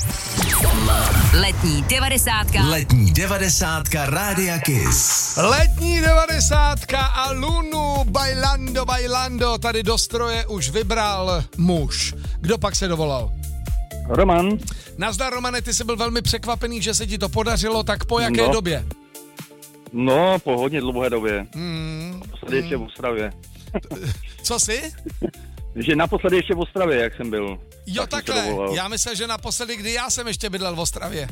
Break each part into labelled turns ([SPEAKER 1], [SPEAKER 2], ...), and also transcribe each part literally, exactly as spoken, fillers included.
[SPEAKER 1] Letní devadesátka.
[SPEAKER 2] Letní devadesátka Rádia Kiss.
[SPEAKER 3] Letní devadesátka a Lunu Bailando Bailando tady do stroje už vybral muž. Kdo pak se dovolal?
[SPEAKER 4] Roman.
[SPEAKER 3] Nazdar, Romane, ty jsi byl velmi překvapený, že se ti to podařilo, tak po jaké
[SPEAKER 4] no.
[SPEAKER 3] době?
[SPEAKER 4] No, po hodně dlouhé době.
[SPEAKER 3] Hmm.
[SPEAKER 4] Naposledy ještě v Ostravě.
[SPEAKER 3] Co jsi?
[SPEAKER 4] Že naposledy ještě v Ostravě, jak jsem byl.
[SPEAKER 3] Jo,
[SPEAKER 4] tak
[SPEAKER 3] takhle. Já myslel, že naposledy, kdy já jsem ještě bydlel v Ostravě.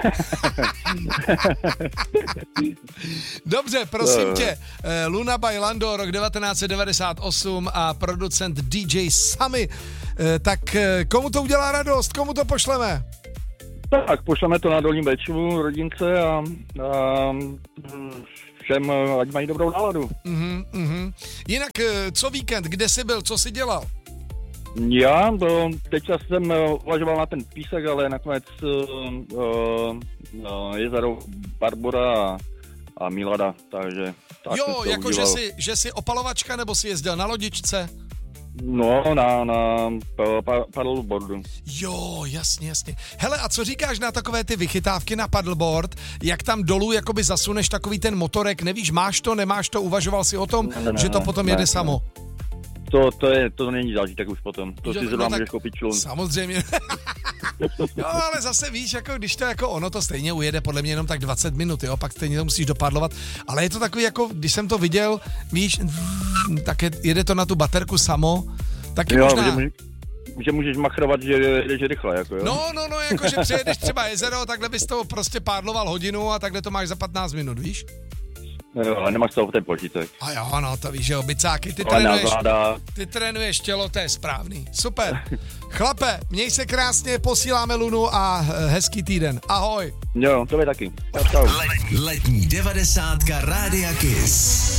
[SPEAKER 3] Dobře, prosím
[SPEAKER 4] no.
[SPEAKER 3] tě. Luna Bailando, rok devatenáct set devadesát osm a producent D J Sami. Tak komu to udělá radost? Komu to pošleme?
[SPEAKER 4] Tak, pošleme to na Dolní Bečvu, rodince a, a všem, ať mají dobrou náladu.
[SPEAKER 3] Uh-huh, uh-huh. Jinak, co víkend? Kde jsi byl? Co jsi dělal?
[SPEAKER 4] Já, to, teď jsem uvažoval na ten písek, ale nakonec uh, uh, jezero Barbora a, a Milada, takže... Tak
[SPEAKER 3] jo, jako že jsi, že jsi opalovačka, nebo jsi jezdil na lodičce?
[SPEAKER 4] No, na, na pa, paddleboardu.
[SPEAKER 3] Jo, jasně, jasně. Hele, a co říkáš na takové ty vychytávky na paddleboard? Jak tam dolů jakoby zasuneš takový ten motorek, nevíš, máš to, nemáš to, uvažoval jsi o tom, ne, ne, že to potom ne, jede ne. samo?
[SPEAKER 4] To, to, je, to není zážitek už potom. To jo, si zrovna no můžeš koupit člun.
[SPEAKER 3] Samozřejmě. Jo, ale zase víš, jako když to jako ono to stejně ujede podle mě jenom tak dvacet minut, jo, pak stejně to musíš dopadlovat, ale je to takový jako, když jsem to viděl, víš, tak je, jede to na tu baterku samo, taky
[SPEAKER 4] jo,
[SPEAKER 3] možná...
[SPEAKER 4] Že můžeš, že můžeš machrovat, že jdeš rychle, jako jo.
[SPEAKER 3] No, no, no, jako že přejedeš třeba jezero, takhle bys to prostě pádloval hodinu a takhle to máš za patnáct minut, víš?
[SPEAKER 4] Jo, ale nemáš to v ten počítek.
[SPEAKER 3] A jo, no, to víš, že jo, bicáky, ty
[SPEAKER 4] ale
[SPEAKER 3] trénuješ,
[SPEAKER 4] nazváda.
[SPEAKER 3] ty trénuješ tělo, to je správný. Super. Chlape, měj se krásně, posíláme Lunu a hezký týden. Ahoj.
[SPEAKER 4] Jo, to je taky. Čau, čau.
[SPEAKER 2] Letní devadesátka Rádia Kiss.